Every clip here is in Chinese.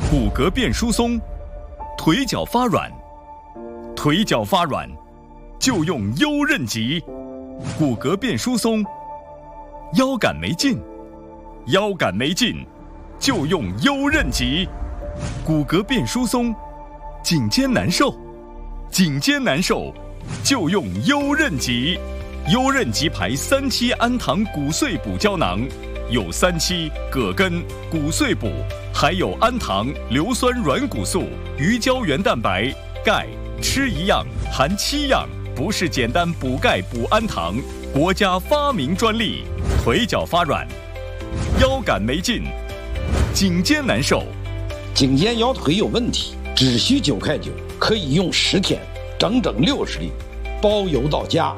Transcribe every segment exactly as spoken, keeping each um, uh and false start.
骨骼变疏松，腿脚发软，腿脚发软就用优韧脊。骨骼变疏松，腰杆没劲，腰杆没劲就用优韧脊。骨骼变疏松，颈肩难受，颈肩难受就用优韧脊。优韧脊牌三七氨糖骨碎补胶囊，有三七、葛根、骨碎补，还有氨糖、硫酸软骨素、鱼胶原蛋白、钙，吃一样含七样，不是简单补钙补氨糖，国家发明专利。腿脚发软，腰杆没劲，颈肩难受， 颈肩腰腿有问题，只需九块九，可以用十天，整整六十粒，包邮到家。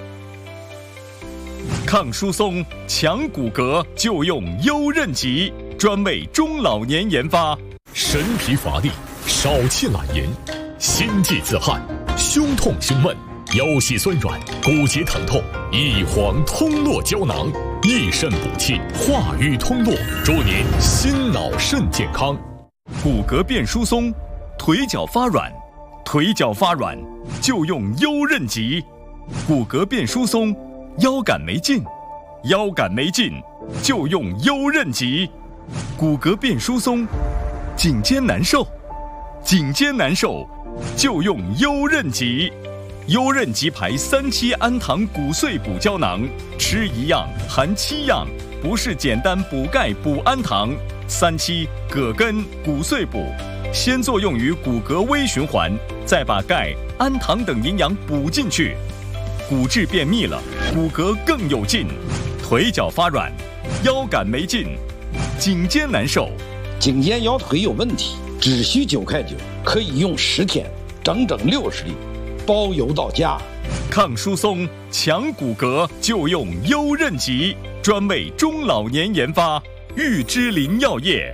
抗疏松、强骨骼就用优韧脊，专为中老年研发。 神疲乏力、少气懒言、心悸自汗、胸痛胸闷、腰膝酸软、骨节疼痛，益黄通络胶囊，益肾补气，化瘀通络，祝您心脑肾健康。 骨骼变疏松，腿脚发软，腿脚发软就用优韧脊。骨骼变疏松，腰杆没劲，腰杆没劲就用优韧脊。骨骼变疏松，颈肩难受，颈肩难受就用优韧脊。优韧脊牌三七氨糖骨碎补胶囊，吃一样含七样，不是简单补钙补氨糖。三七、葛根、骨碎补，先作用于骨骼微循环，再把钙、氨糖等营养补进去。骨质变密了，骨骼更有劲。腿脚发软，腰杆没劲，颈肩难受， 颈肩腰腿有问题，只需九块九，可以用十天，整整六十粒，包邮到家。 抗疏松、强骨骼就用优韧脊，专为中老年研发。玉芝林药业。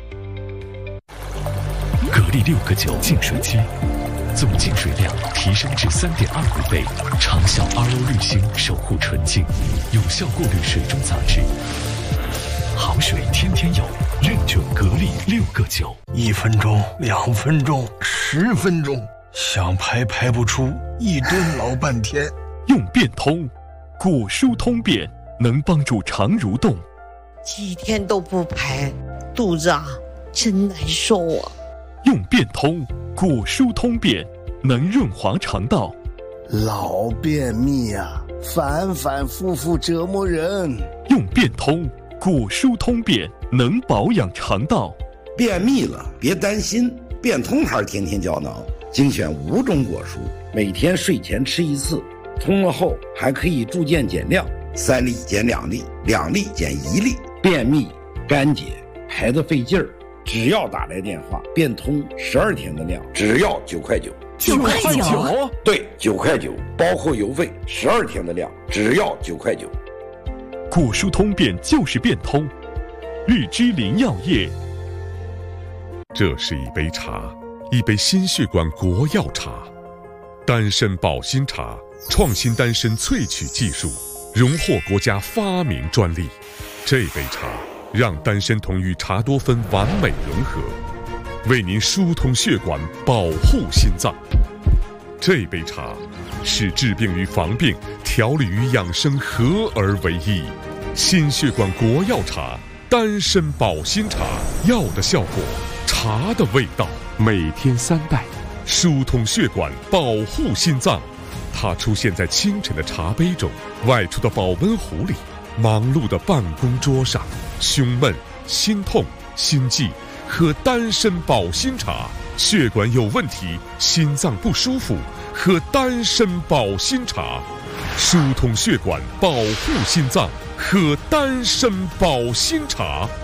格力六个九净水机，总净水量提升至 三点二五 倍，长效 R O 滤芯守护纯净，有效过滤水中杂质。好水天天有，认准格力六个九。 一分钟、两分钟、十分钟，想排排不出，一蹲老半天。 用变通，骨疏通便能帮助肠蠕动。 几天都不排，肚子啊真难受啊。 用变通，骨疏通便能润滑肠道。 老便秘啊，反反复复折磨人。 用变通，骨疏通便能保养肠道。 便秘了别担心，变通牌天天胶囊精选五种果蔬，每天睡前吃一次，通了后还可以逐渐减量，三粒减两粒，两粒减一粒。便秘、干结、排得费劲儿，只要打来电话，变通十二天的量，只要九块九。 九块九？ 对，九块九，包括邮费，十二天的量，只要九块九。 骨疏通便就是变通，玉芝林药业。 这是一杯茶，一杯心血管国药茶，丹参保心茶，创新丹参萃取技术，荣获国家发明专利。这杯茶让丹参酮与茶多酚完美融合，为您疏通血管，保护心脏。这杯茶是治病与防病、调理与养生合而为一。心血管国药茶，丹参保心茶，药的效果，茶的味道，每天三袋，疏通血管，保护心脏。它出现在清晨的茶杯中，外出的保温壶里，忙碌的办公桌上。胸闷、心痛、心悸，喝丹参保心茶；血管有问题、心脏不舒服，喝丹参保心茶。疏通血管，保护心脏，喝丹参保心茶。